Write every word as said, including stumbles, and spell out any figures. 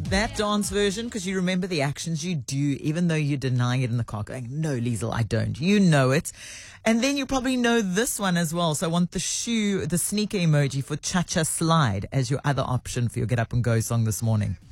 That dance version, because you remember the actions you do, even though you're denying it in the car, going, no, Liesl, I don't. You know it. And then you probably know this one as well. So I want the shoe, the sneaker emoji for Cha-Cha Slide as your other option for your Get Up and Go song this morning.